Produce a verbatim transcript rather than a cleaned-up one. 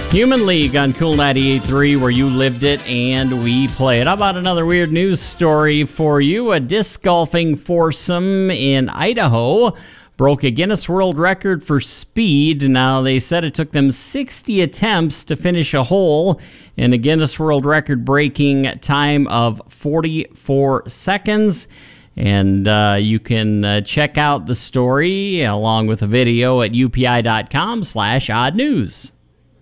Human League on Cool ninety-eight point three, where you lived it and we play it. How about another weird news story for you? A disc golfing foursome in Idaho broke a Guinness World Record for speed. Now, they said it took them sixty attempts to finish a hole in a Guinness World Record breaking time of forty-four seconds. And uh, you can uh, check out the story along with a video at upi.com slash odd news.